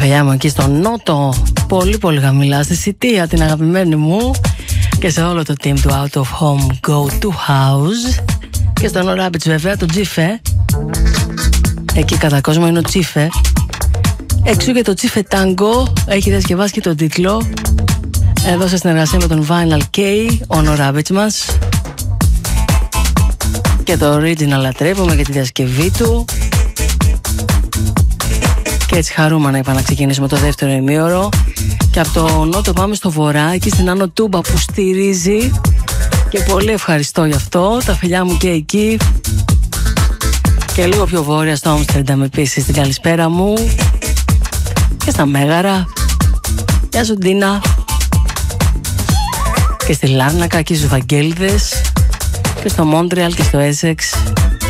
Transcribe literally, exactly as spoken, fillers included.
φιλιά μου εκεί στο Νότο, πολύ πολύ χαμηλά, στη Σιτία, την αγαπημένη μου, και σε όλο το team του Out of Home Go to House, και στον Rabbits βέβαια, το Τζίφε. Εκεί κατά κόσμο είναι ο Τσίφε. Εξού και το Τσίφε Tango έχει διασκευάσει και τον τίτλο, εδώ σε συνεργασία με τον Vinyl K, ο Rabbits μας. Και το original λατρεύουμε για τη διασκευή του. Και έτσι χαρούμενα είπα να ξεκινήσουμε το δεύτερο ημίωρο. Και από το Νότο πάμε στο Βορρά, εκεί στην Άνω Τούμπα που στηρίζει. Και πολύ ευχαριστώ γι' αυτό. Τα φιλιά μου και εκεί. Και λίγο πιο βόρεια στο Άμστερνταμ επίσης, την καλησπέρα μου. Και στα Μέγαρα. Γεια σου Ντίνα. Και στη Λάρνακα και στους Βαγγέλιδες. Και στο Μόντρεαλ και στο Έσεξ.